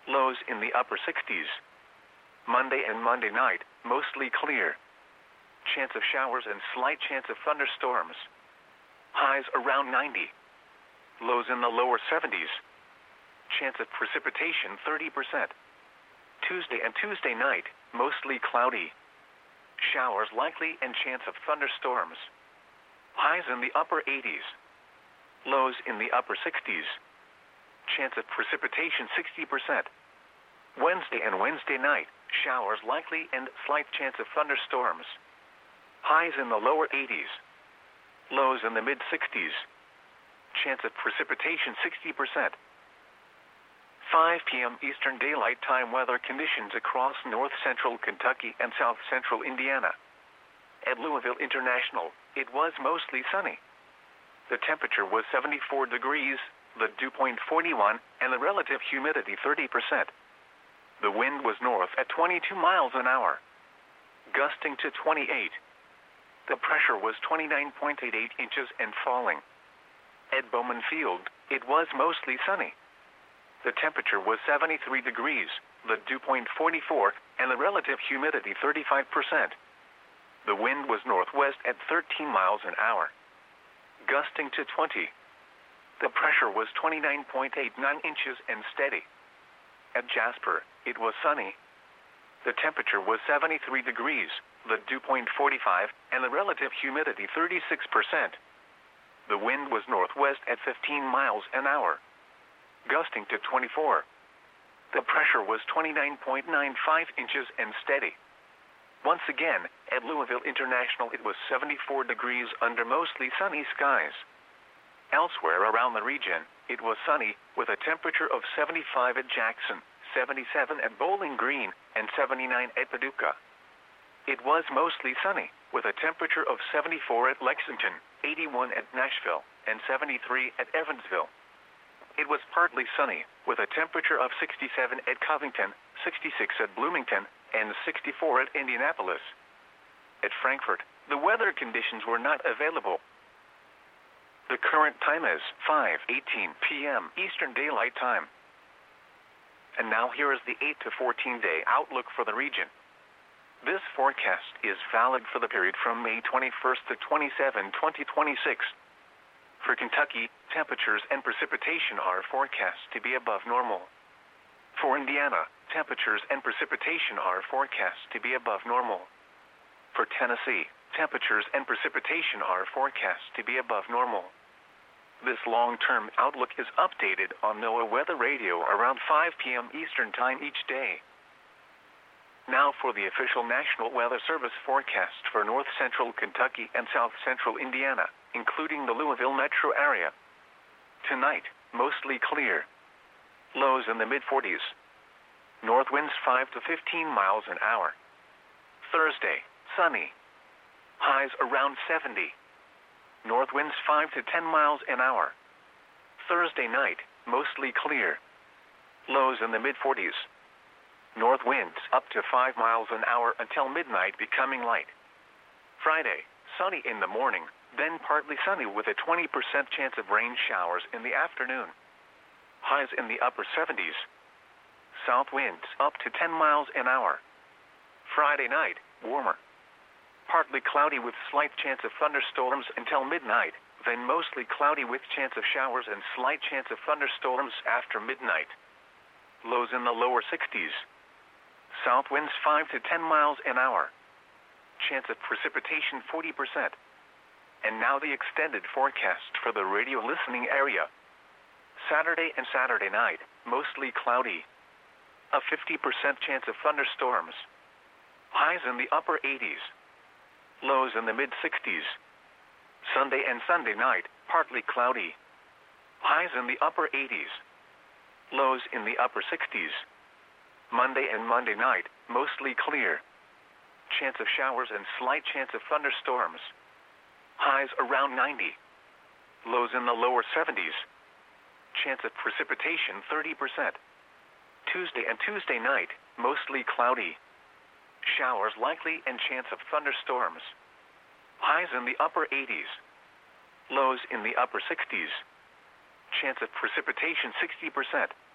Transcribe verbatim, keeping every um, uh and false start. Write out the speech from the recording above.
Lows in the upper sixties. Monday and Monday night, mostly clear. Chance of showers and slight chance of thunderstorms. Highs around ninety. Lows in the lower seventies. Chance of precipitation thirty percent. Tuesday and Tuesday night, mostly cloudy. Showers likely and chance of thunderstorms. Highs in the upper eighties. Lows in the upper sixties. Chance of precipitation sixty percent. Wednesday and Wednesday night, showers likely and slight chance of thunderstorms. Highs in the lower eighties. Lows in the mid sixties. Chance of precipitation sixty percent. five p m Eastern Daylight Time weather conditions across north central Kentucky and south central Indiana. At Louisville International, it was mostly sunny. The temperature was seventy-four degrees, the dew point forty-one, and the relative humidity thirty percent. The wind was north at twenty-two miles an hour, gusting to twenty-eight. The pressure was twenty-nine point eight eight inches and falling. At Bowman Field, it was mostly sunny. The temperature was seventy-three degrees, the dew point forty-four, and the relative humidity thirty-five percent. The wind was northwest at thirteen miles an hour, gusting to twenty. The pressure was twenty-nine point eight nine inches and steady. At Jasper, it was sunny. The temperature was seventy-three degrees, the dew point forty-five, and the relative humidity thirty-six percent. The wind was northwest at fifteen miles an hour, gusting to twenty-four. The pressure was twenty-nine point nine five inches and steady. Once again, at Louisville International it was seventy-four degrees under mostly sunny skies. Elsewhere around the region, it was sunny, with a temperature of seventy-five at Jackson, seventy-seven at Bowling Green, and seventy-nine at Paducah. It was mostly sunny, with a temperature of seventy-four at Lexington, eighty-one at Nashville, and seventy-three at Evansville. It was partly sunny, with a temperature of sixty-seven at Covington, sixty-six at Bloomington, and sixty-four at Indianapolis. At Frankfort, the weather conditions were not available. The current time is five eighteen p m Eastern Daylight Time. And now here is the eight to fourteen day outlook for the region. This forecast is valid for the period from May twenty-first to twenty-seventh, twenty twenty-six. For Kentucky, temperatures and precipitation are forecast to be above normal. For Indiana, temperatures and precipitation are forecast to be above normal. For Tennessee, temperatures and precipitation are forecast to be above normal. This long-term outlook is updated on NOAA Weather Radio around five p m Eastern Time each day. Now for the official National Weather Service forecast for north central Kentucky and south central Indiana, including the Louisville metro area. Tonight, mostly clear. Lows in the mid forties. North winds five to fifteen miles an hour. Thursday, sunny. Highs around seventy. North winds five to ten miles an hour. Thursday night, mostly clear. Lows in the mid forties. North winds up to five miles an hour until midnight, becoming light. Friday, sunny in the morning, then partly sunny with a twenty percent chance of rain showers in the afternoon. Highs in the upper seventies. South winds up to ten miles an hour. Friday night, warmer. Partly cloudy with slight chance of thunderstorms until midnight, then mostly cloudy with chance of showers and slight chance of thunderstorms after midnight. Lows in the lower sixties. South winds five to ten miles an hour. Chance of precipitation forty percent. And now the extended forecast for the radio listening area. Saturday and Saturday night, mostly cloudy. A fifty percent chance of thunderstorms. Highs in the upper eighties. Lows in the mid sixties. Sunday and Sunday night, partly cloudy. Highs in the upper eighties. Lows in the upper sixties. Monday and Monday night, mostly clear. Chance of showers and slight chance of thunderstorms. Highs around ninety. Lows in the lower seventies. Chance of precipitation thirty percent. Tuesday and Tuesday night, mostly cloudy. Showers likely and chance of thunderstorms. Highs in the upper eighties. Lows in the upper sixties. Chance of precipitation sixty percent.